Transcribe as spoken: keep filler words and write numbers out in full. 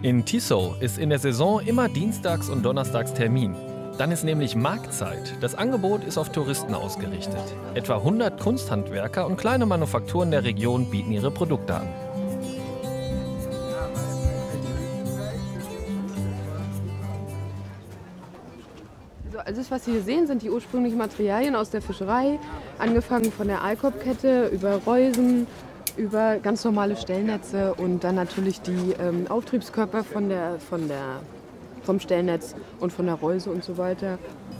In Tissot ist in der Saison immer dienstags und donnerstags Termin. Dann ist nämlich Marktzeit. Das Angebot ist auf Touristen ausgerichtet. Etwa hundert Kunsthandwerker und kleine Manufakturen der Region bieten ihre Produkte an. Also alles, was Sie hier sehen, sind die ursprünglichen Materialien aus der Fischerei. Angefangen von der Aalkopfkette über Reusen, über ganz normale Stellnetze und dann natürlich die ähm, Auftriebskörper von der, von der, vom Stellnetz und von der Reuse und so weiter.